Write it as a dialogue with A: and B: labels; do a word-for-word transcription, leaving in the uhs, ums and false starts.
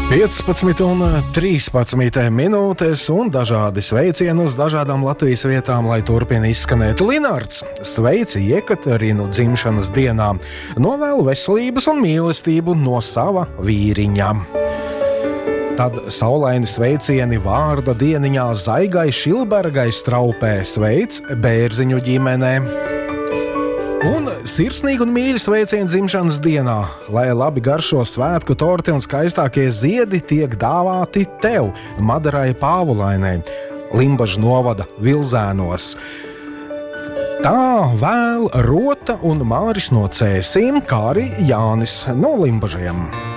A: piecpadsmit un trīspadsmit minūtes un dažādi sveicieni uz dažādām Latvijas vietām, lai turpina izskanēt. Linards sveici Jekaterinu dzimšanas dienā, novēlu veselības un mīlestību no sava vīriņa. Tad saulaini sveicieni vārda dieniņā Zaigai Šilbergai Straupē, sveic Bērziņu ģimenē. Un sirsnīgi un mīļi sveicieni dzimšanas dienā, lai labi garšo svētku torti un skaistākie ziedi tiek dāvāti tev, Madarai Pāvulainei, Limbažu novada Vilzēnos. Tā vēl Rota un Māris no Cēsīm, kā arī Jānis no Limbažiem.